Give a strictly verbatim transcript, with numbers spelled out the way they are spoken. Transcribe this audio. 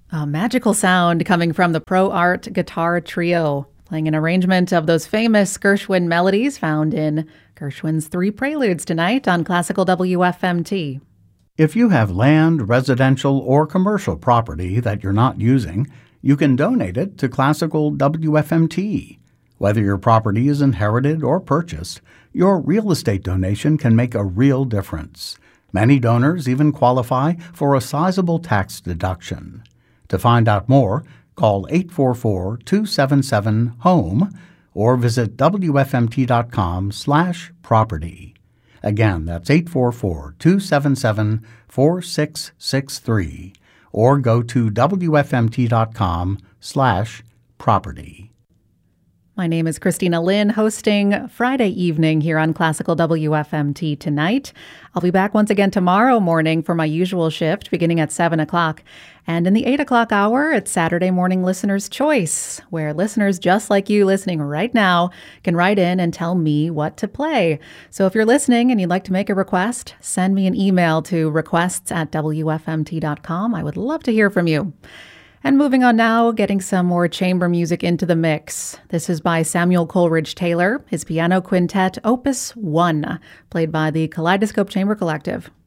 A magical sound coming from the Pro Art Guitar Trio, playing an arrangement of those famous Gershwin melodies found in Gershwin's Three Preludes tonight on Classical W F M T. If you have land, residential, or commercial property that you're not using, you can donate it to Classical W F M T. Whether your property is inherited or purchased, your real estate donation can make a real difference. Many donors even qualify for a sizable tax deduction. To find out more, call eight four four, two seven seven, HOME or visit W F M T dot com slash property. Again, that's eight four four, two seven seven, four six six three or go to W F M T dot com slash property. My name is Christina Lynn, hosting Friday evening here on Classical W F M T tonight. I'll be back once again tomorrow morning for my usual shift beginning at seven o'clock. And in the eight o'clock hour, it's Saturday Morning Listener's Choice, where listeners just like you listening right now can write in and tell me what to play. So if you're listening and you'd like to make a request, send me an email to requests at W F M T dot com. I would love to hear from you. And moving on now, getting some more chamber music into the mix. This is by Samuel Coleridge Taylor, his piano quintet, Opus one, played by the Kaleidoscope Chamber Collective.